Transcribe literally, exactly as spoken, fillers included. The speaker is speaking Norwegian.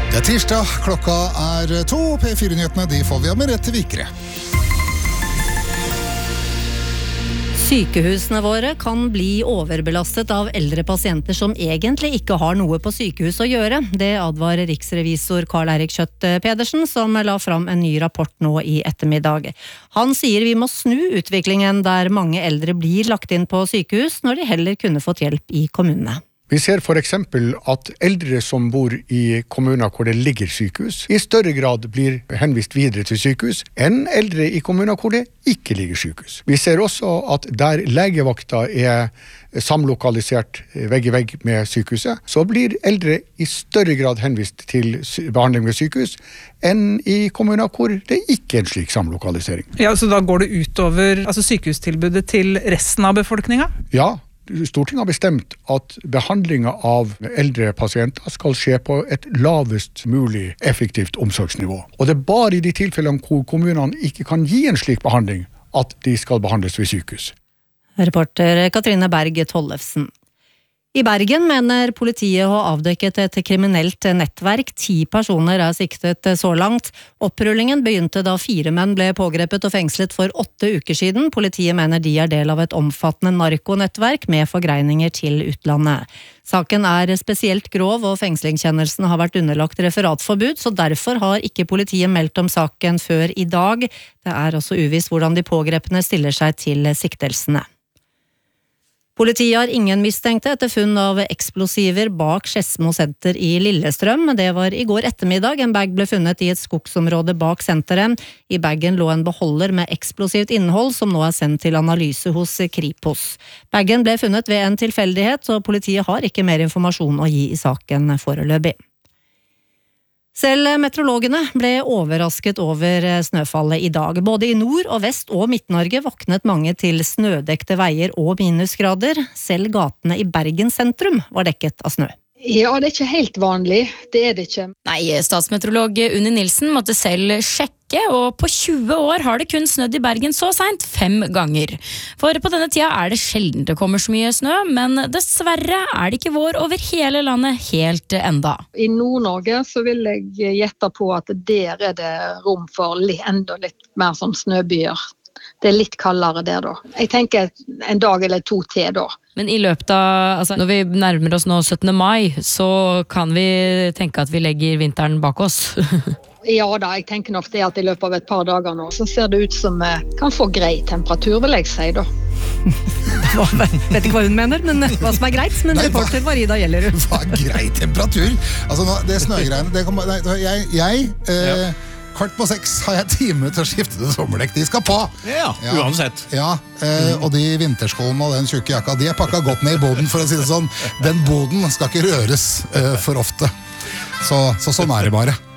Det er tirsdag, klokka er to, P fire-nyhetene de får vi av Merete Vikre. Sykehusene våre kan bli overbelastet av eldre pasienter som egentlig ikke har noe på sykehus å gjøre. Det advarer riksrevisor Karl Eirik Schjøtt Pedersen, som la fram en ny rapport nå i ettermiddag. Han sier vi må snu utviklingen der mange eldre blir lagt inn på sykehus, når de heller kunne fått hjelp i kommunene. Vi ser for eksempel at eldre som bor i kommuner hvor det ligger sykehus, i større grad blir henvist videre til sykehus enn eldre i kommuner hvor det ikke ligger sykehus. Vi ser også at der legevakta er samlokalisert vegg i vegg med sykehuset, så blir eldre i større grad henvist til behandling ved sykehus enn i kommuner hvor det ikke er en slik samlokalisering. Ja, så da går det utover altså sykehustilbudet til resten av befolkningen? Ja. Stortinget har bestemt at behandlinga av eldre pasienter skal skje på et lavest mulig effektivt omsorgsnivå. Og det er bare i de tilfellene hvor kommunene ikke kan gi en slik behandling at de skal behandles ved sykehus. Reporter Katrine Berg Tollefsen. I Bergen mener politiet å ha avdekket et kriminelt nettverk. Ti personer er siktet så langt. Opprullingen begynte da fire menn ble pågrepet og fengslet for åtte uker siden. Politiet mener de er del av et omfattende narkonettverk med forgreininger til utlandet. Saken er spesielt grov, og fengslingskjennelsen har vært underlagt referatforbud, så derfor har ikke politiet meldt om saken før i dag. Det er også uvisst hvordan de pågrepne stiller seg til siktelsene. Politiet har ingen mistenkte etter funn av eksplosiver bak Skedsmo senter i Lillestrøm. Det var i går ettermiddag. En bag ble funnet i et skogsområde bak senteret. I bagen lå en beholder med eksplosivt innhold som nå er sendt til analyse hos Kripos. Bagen ble funnet ved en tilfeldighet, og politiet har ikke mer informasjon å gi i saken foreløpig. Selv meteorologene ble overrasket over snøfallet i dag. Både i nord og vest og Midt-Norge våknet mange til snødekte veier og minusgrader. Selv gatene i Bergen sentrum var dekket av snø. Ja, det er ikke helt vanlig. Det er det ikke. Nei, statsmeteorolog Unni Nilsen måtte selv sjekke, og på tjue år har det kun snødd i Bergen så sent, fem ganger. For på denne tida er det sjelden det kommer så mye snø, men dessverre er det ikke vår over hele landet helt enda. I Nord-Norge så vil jeg gjette på at der er det rom for litt, enda litt mer som snøbyer. Det er litt kaldere der da. Jeg tenker en dag eller to til da. Men i løpet av, altså når vi nærmer oss nå syttende mai, så kan vi tenke at vi legger vinteren bak oss. Ja da, jeg tenker nok det at i løpet av et par dager nå, så ser det ut som vi kan få grei temperatur, vil jeg si da. Vet ikke hva hun mener, men hva som er greit, men Nei, reporter Varida Gjellerud. Hva er grei temperatur? Altså, nå, det snøgreiene, det kan, nei, jeg, jeg eh, ja. Kvart på seks har jeg time til å skifte til sommerdekk. De skal på! Ja, ja. Uansett. Ja, eh, og de vinterskoene og den tjukke jakka, de er pakket godt ned i boden, for å si det sånn. Den boden skal ikke røres eh, for ofte. Så, så sånn er det bare.